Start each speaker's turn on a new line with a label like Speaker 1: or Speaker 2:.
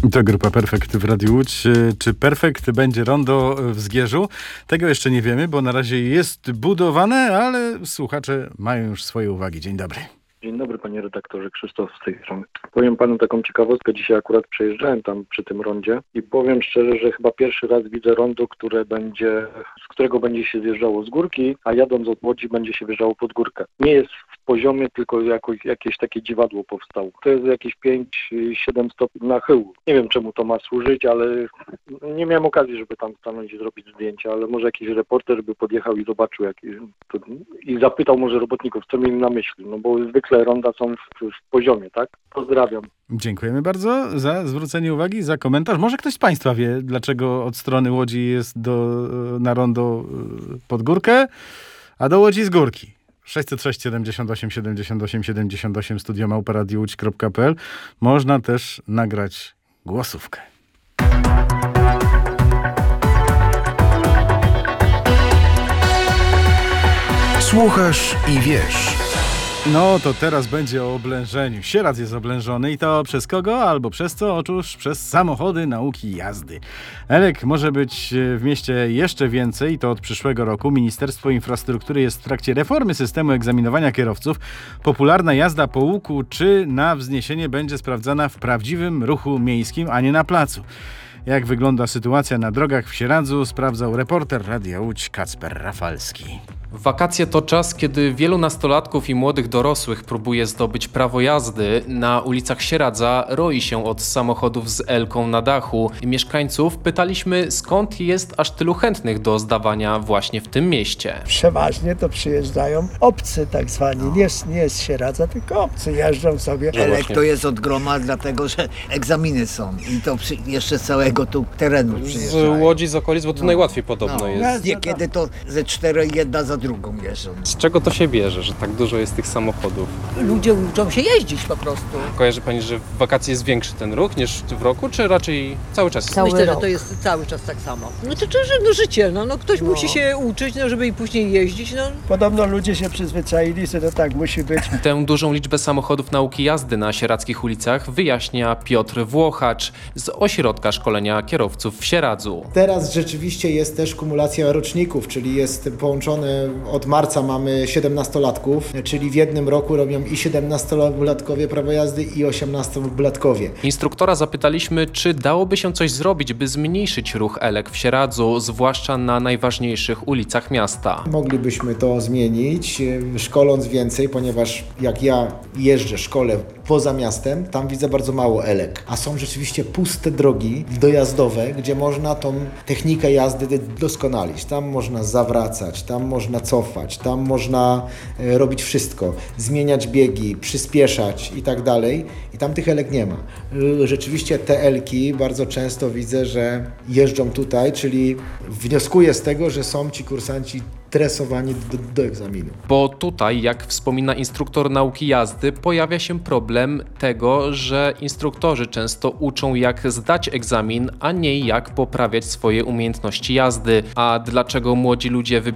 Speaker 1: To grupa Perfekt w Radiu Łódź. Czy Perfekt będzie rondo w Zgierzu? Tego jeszcze nie wiemy, bo na razie jest budowane, ale słuchacze mają już swoje uwagi. Dzień dobry.
Speaker 2: Dzień dobry, panie redaktorze, Krzysztof z tej strony. Powiem panu taką ciekawostkę. Dzisiaj akurat przejeżdżałem tam przy tym rondzie i powiem szczerze, że chyba pierwszy raz widzę rondo, z którego będzie się zjeżdżało z górki, a jadąc od Łodzi będzie się wjeżdżało pod górkę. Nie jest w poziomie, tylko jakieś takie dziwadło powstało. To jest jakieś 5-7 stopni nachyłu. Nie wiem, czemu to ma służyć, ale nie miałem okazji, żeby tam stanąć i zrobić zdjęcia, ale może jakiś reporter by podjechał i zobaczył i zapytał może robotników, co mieli na myśli, no bo zwykle ronda są w poziomie, tak? Pozdrawiam.
Speaker 1: Dziękujemy bardzo za zwrócenie uwagi, za komentarz. Może ktoś z państwa wie, dlaczego od strony Łodzi jest na rondo pod górkę, a do Łodzi z górki. 606 78 78 78 studio@radiowodź.pl. Można też nagrać głosówkę.
Speaker 3: Słuchasz i wiesz.
Speaker 1: No to teraz będzie o oblężeniu. Sieradz jest oblężony i to przez kogo albo przez co? Otóż przez samochody nauki jazdy. Elek może być w mieście jeszcze więcej i to od przyszłego roku. Ministerstwo Infrastruktury jest w trakcie reformy systemu egzaminowania kierowców. Popularna jazda po łuku czy na wzniesienie będzie sprawdzana w prawdziwym ruchu miejskim, a nie na placu. Jak wygląda sytuacja na drogach w Sieradzu, sprawdzał reporter Radia Łódź Kacper Rafalski.
Speaker 4: Wakacje to czas, kiedy wielu nastolatków i młodych dorosłych próbuje zdobyć prawo jazdy. Na ulicach Sieradza roi się od samochodów z Elką na dachu. Mieszkańców pytaliśmy, skąd jest aż tylu chętnych do zdawania właśnie w tym mieście.
Speaker 5: Przeważnie to przyjeżdżają obcy tak zwani, nie z Sieradza, tylko obcy jeżdżą sobie.
Speaker 6: Elek to jest od groma, dlatego że egzaminy są i to jeszcze z całego tu terenu przyjeżdżają.
Speaker 4: Z Łodzi, z okolic, bo tu najłatwiej podobno jest.
Speaker 6: Niekiedy to ze 4 jedna za drugą jeżdżą.
Speaker 4: Z czego to się bierze, że tak dużo jest tych samochodów?
Speaker 7: Ludzie uczą się jeździć po prostu.
Speaker 4: Kojarzy pani, że w wakacje jest większy ten ruch niż w roku, czy raczej cały czas jest?
Speaker 7: Myślę, że to jest cały czas tak samo. No to życie, no ktoś musi się uczyć, żeby i później jeździć,
Speaker 5: Podobno ludzie się przyzwyczaili, że to tak musi być.
Speaker 4: Tę dużą liczbę samochodów nauki jazdy na sieradzkich ulicach wyjaśnia Piotr Włochacz z Ośrodka Szkolenia Kierowców w Sieradzu.
Speaker 8: Teraz rzeczywiście jest też kumulacja roczników, czyli jest połączone, od marca mamy 17-latków, czyli w jednym roku robią i 17-latkowie prawo jazdy i 18-latkowie.
Speaker 4: Instruktora zapytaliśmy, czy dałoby się coś zrobić, by zmniejszyć ruch Elek w Sieradzu, zwłaszcza na najważniejszych ulicach miasta.
Speaker 8: Moglibyśmy to zmienić, szkoląc więcej, ponieważ jak ja jeżdżę, szkolę poza miastem, tam widzę bardzo mało Elek, a są rzeczywiście puste drogi dojazdowe, gdzie można tą technikę jazdy doskonalić. Tam można zawracać, tam można cofać, tam można robić wszystko, zmieniać biegi, przyspieszać i tak dalej. I tam tych Elek nie ma. Rzeczywiście te Elki bardzo często widzę, że jeżdżą tutaj, czyli wnioskuję z tego, że są ci kursanci stresowani do egzaminu.
Speaker 4: Bo tutaj, jak wspomina instruktor nauki jazdy, pojawia się problem tego, że instruktorzy często uczą, jak zdać egzamin, a nie jak poprawiać swoje umiejętności jazdy. A dlaczego młodzi ludzie